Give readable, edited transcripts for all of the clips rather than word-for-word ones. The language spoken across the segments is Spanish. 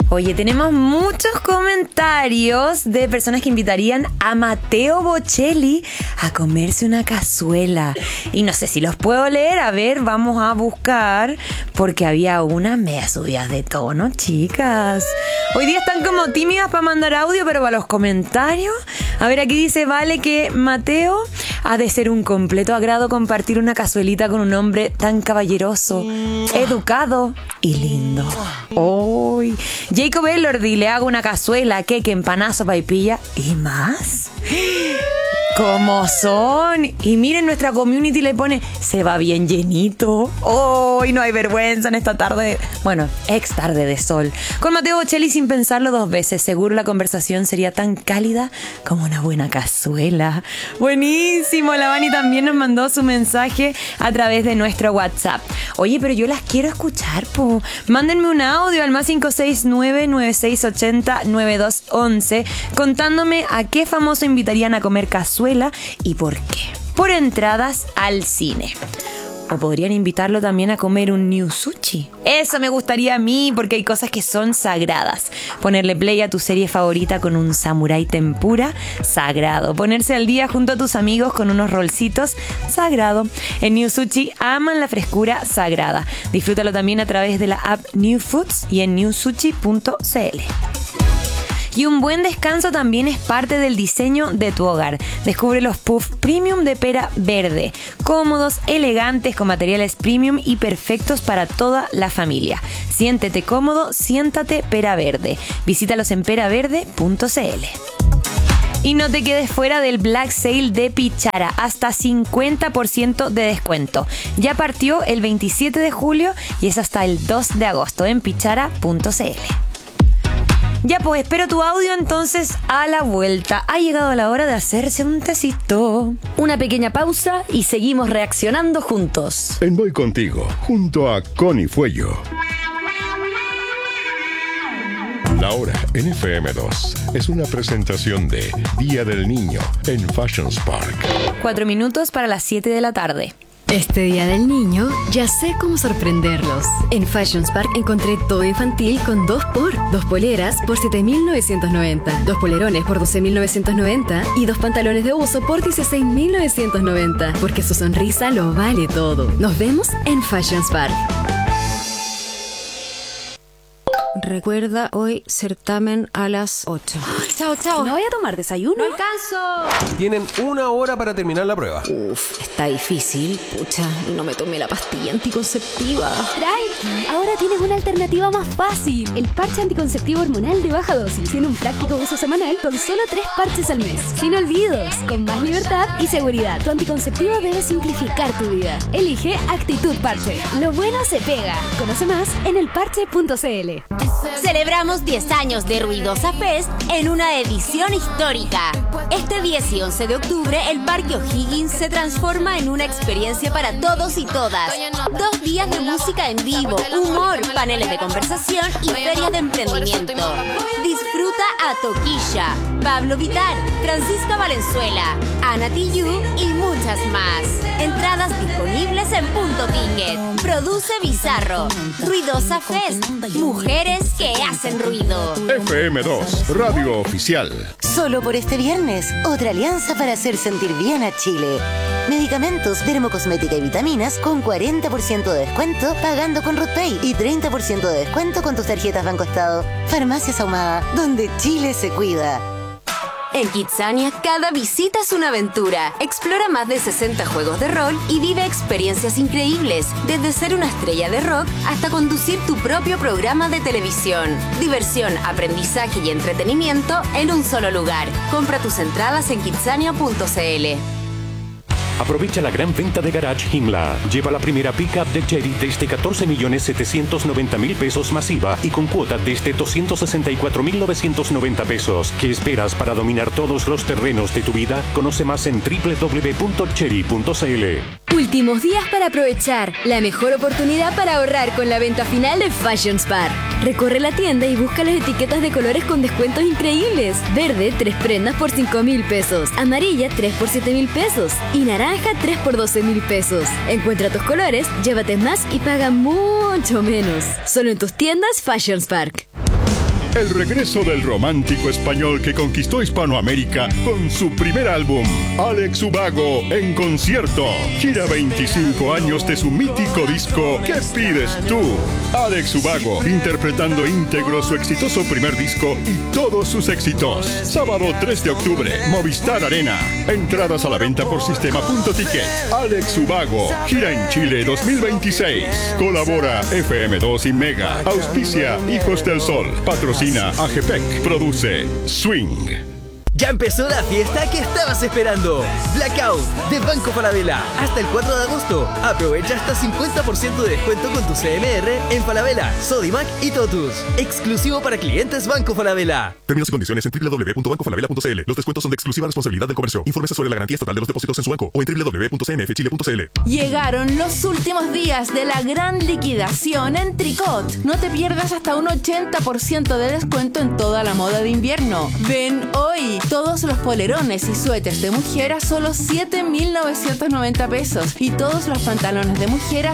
Oye, tenemos muchos comentarios de personas que invitarían a Matteo Bocelli a comerse una cazuela. Y no sé si los puedo leer. A ver, vamos a buscar, porque había unas media subidas de tono, chicas. Hoy día están como tímidas para mandar audio, pero para los comentarios. A ver, aquí dice, vale, que Matteo ha de ser un completo agrado compartir una cazuelita con un hombre tan caballeroso, educado y lindo. ¡Uy! Jacob Elordi, le hago una cazuela, queque, empanazo, paipilla y más. ¿Cómo son? Y miren, nuestra community le pone, se va bien llenito. ¡Hoy no hay vergüenza en esta tarde! Bueno, ex tarde de sol. Con Matteo Bocelli sin pensarlo dos veces. Seguro la conversación sería tan cálida como una buena cazuela. ¡Buenísimo! La Vani también nos mandó su mensaje a través de nuestro WhatsApp. Oye, pero yo las quiero escuchar, po. Mándenme un audio al más 569-9680-9211 contándome a qué famoso invitarían a comer cazuela y por qué. Por entradas al cine. O podrían invitarlo también a comer un new sushi. Eso me gustaría a mí, porque hay cosas que son sagradas. Ponerle play a tu serie favorita con un samurái tempura, sagrado. Ponerse al día junto a tus amigos con unos rolcitos, sagrado. En New Sushi aman la frescura sagrada. Disfrútalo también a través de la app New Foods y en newsushi.cl. Y un buen descanso también es parte del diseño de tu hogar. Descubre los puffs premium de pera verde. Cómodos, elegantes, con materiales premium y perfectos para toda la familia. Siéntete cómodo, siéntate pera verde. Visítalos en peraverde.cl. Y no te quedes fuera del Black Sale de Pichara, hasta 50% de descuento. Ya partió el 27 de julio y es hasta el 2 de agosto en pichara.cl. Ya pues, espero tu audio entonces a la vuelta. Ha llegado la hora de hacerse un tecito. Una pequeña pausa y seguimos reaccionando juntos. En Voy Contigo, junto a Connie Fuello. La Hora en FM2 es una presentación de Día del Niño en Fashions Park. 4 minutos para las 7 de la tarde. Este Día del Niño, ya sé cómo sorprenderlos. En Fashions Park encontré todo infantil con 2x. 2 poleras por 7.990, 2 polerones por 12.990 y 2 pantalones de uso por 16.990. Porque su sonrisa lo vale todo. Nos vemos en Fashions Park. Recuerda, hoy certamen a las 8. Chao, chao. ¿No voy a tomar desayuno? ¡No alcanzo! Tienen 1 hora para terminar la prueba. Uf, está difícil. Pucha, y no me tomé la pastilla anticonceptiva. Tranqui, ahora tienes una alternativa más fácil. El parche anticonceptivo hormonal de baja dosis. Tiene un práctico uso semanal con solo 3 parches al mes. Sin olvidos, con más libertad y seguridad. Tu anticonceptivo debe simplificar tu vida. Elige Actitud Parche. Lo bueno se pega. Conoce más en elparche.cl. Celebramos 10 años de Ruidosa Fest en una edición histórica. Este 10 y 11 de octubre, el Parque O'Higgins se transforma en una experiencia para todos y todas. 2 días de música en vivo, humor, paneles de conversación y ferias de emprendimiento. Disfruta a Toquilla, Pablo Vittar, Francisca Valenzuela, Ana Tijoux y muchas más. Entradas disponibles en Punto Ticket. Produce Bizarro. Ruidosa Fest. Mujeres que hacen ruido. FM2, Radio Oficial. Solo por este viernes, otra alianza para hacer sentir bien a Chile. Medicamentos, dermocosmética y vitaminas con 40% de descuento pagando con RutPay y 30% de descuento con tus tarjetas Banco Estado. Farmacias Ahumada, donde Chile se cuida. En Kidzania, cada visita es una aventura. Explora más de 60 juegos de rol y vive experiencias increíbles, desde ser una estrella de rock hasta conducir tu propio programa de televisión. Diversión, aprendizaje y entretenimiento en un solo lugar. Compra tus entradas en kidzania.cl. Aprovecha la gran venta de Garage Himla. Lleva la primera pick-up de Cherry desde 14.790.000 pesos masiva y con cuota desde 264.990 pesos. ¿Qué esperas para dominar todos los terrenos de tu vida? Conoce más en www.cherry.cl. Últimos días para aprovechar. La mejor oportunidad para ahorrar con la venta final de Fashions Park. Recorre la tienda y busca las etiquetas de colores con descuentos increíbles. Verde, 3 prendas por 5.000 pesos. Amarilla, 3 por 7.000 pesos. Y naranja, 3 por 12.000 pesos. Encuentra tus colores, llévate más y paga mucho menos. Solo en tus tiendas Fashions Park. El regreso del romántico español que conquistó Hispanoamérica con su primer álbum, Alex Ubago en concierto. Gira 25 años de su mítico disco ¿Qué pides tú? Alex Ubago interpretando íntegro su exitoso primer disco y todos sus éxitos. Sábado 3 de octubre, Movistar Arena. Entradas a la venta por sistema.ticket. Alex Ubago, gira en Chile 2026. Colabora FM2 y Mega. Auspicia Hijos del Sol. Patrocina AGPEC. Produce Swing. Ya empezó la fiesta que estabas esperando. Blackout de Banco Falabella. Hasta el 4 de agosto. Aprovecha hasta 50% de descuento con tu CMR en Falabella, Sodimac y Totus. Exclusivo para clientes Banco Falabella. Términos y condiciones en www.bancofalabella.cl. Los descuentos son de exclusiva responsabilidad del comercio. Infórmese sobre la garantía estatal de los depósitos en su banco o en www.cnfchile.cl. Llegaron los últimos días de la gran liquidación en Tricot. No te pierdas hasta un 80% de descuento en toda la moda de invierno. Ven hoy. Todos los polerones y suéteres de mujer a solo 7.990 pesos y todos los pantalones de mujer a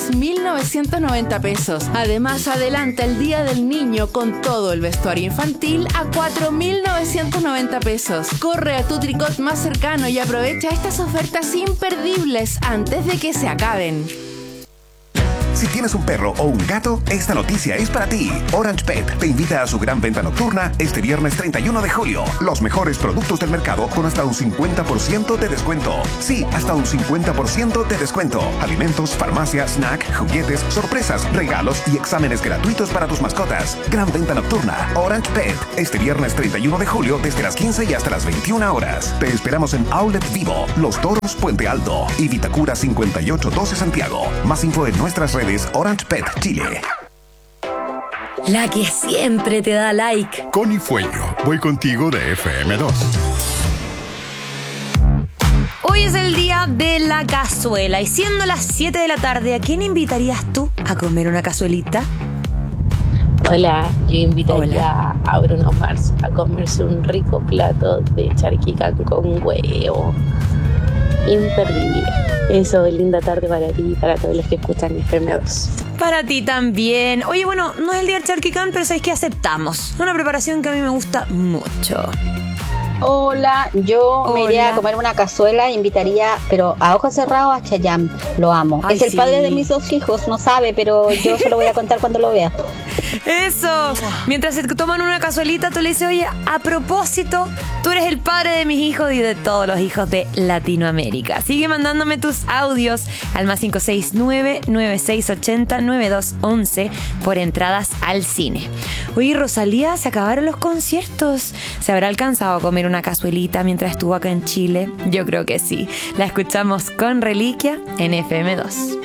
6.990 pesos. Además, adelanta el Día del Niño con todo el vestuario infantil a 4.990 pesos. Corre a tu Tricot más cercano y aprovecha estas ofertas imperdibles antes de que se acaben. Si tienes un perro o un gato, esta noticia es para ti. Orange Pet te invita a su gran venta nocturna este viernes 31 de julio. Los mejores productos del mercado con hasta un 50% de descuento. Sí, hasta un 50% de descuento. Alimentos, farmacia, snack, juguetes, sorpresas, regalos y exámenes gratuitos para tus mascotas. Gran venta nocturna. Orange Pet. Este viernes 31 de julio desde las 15 y hasta las 21 horas. Te esperamos en Outlet Vivo, Los Toros, Puente Alto y Vitacura 5812 Santiago. Más info en nuestras redes Orange Pet Chile. La que siempre te da like. Connie Fueño, voy contigo de FM2. Hoy es el día de la cazuela y siendo las 7 de la tarde, ¿a quién invitarías tú a comer una cazuelita? Hola, yo invitaría a Bruno Mars a comerse un rico plato de charquicán con huevo. Imperdible. Eso, linda tarde para ti y para todos los que escuchan FM2. Para ti también. Oye, bueno, no es el día del charquicán, pero sabes que aceptamos. Una preparación que a mí me gusta mucho. Hola, yo me iría a comer una cazuela, invitaría, pero a ojos cerrados, a Chayanne. Lo amo. Ay, es el sí. padre de mis 2 hijos, no sabe, pero yo se lo voy a contar cuando lo vea. Eso. Mientras se toman una cazuelita, tú le dices, oye, a propósito, tú eres el padre de mis hijos y de todos los hijos de Latinoamérica. Sigue mandándome tus audios al más 569-9680-9211 por entradas al cine. Oye, Rosalía, se acabaron los conciertos. ¿Se habrá alcanzado a comer una cazuelita mientras estuvo acá en Chile? Yo creo que sí. La escuchamos con Reliquia en FM2.